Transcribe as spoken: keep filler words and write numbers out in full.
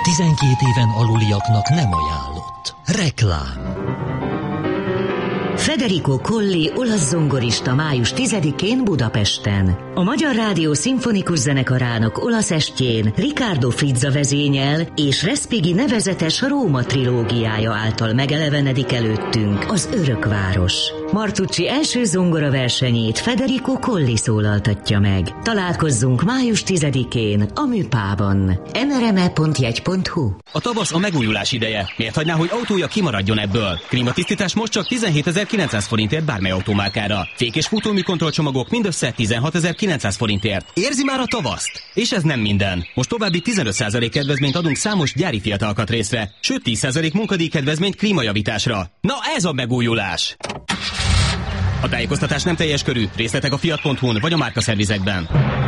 tizenkét éven aluliaknak nem ajánlott. Reklám. Federico Colli olasz zongorista május tizedikén Budapesten. A Magyar Rádió Szimfonikus Zenekarának olasz estjén Riccardo Frizza vezényel és Respighi nevezetes Róma trilógiája által megelevenedik előttünk az Örökváros. Martucci első zongora versenyét Federico Colli szólaltatja meg. Találkozzunk május tizedikén a Műpában. en er em e pont jegy pont hu. A tavasz a megújulás ideje. Miért hagyná, hogy autója kimaradjon ebből? Klímatisztítás most csak tizenhétezer-kilencszáz forintért bármely automárkára. Fék- és futóműkontrollcsomagok mindössze tizenhatezer-kilencszáz forintért. Érzi már a tavaszt? És ez nem minden. Most további tizenöt százalék kedvezményt adunk számos gyári Fiat alkatrészre, sőt tíz százalék munkadíj kedvezményt klímajavításra. Na ez a megújulás! A tájékoztatás nem teljes körű. Részletek a fiat pont hu-n vagy a márkaszervizekben.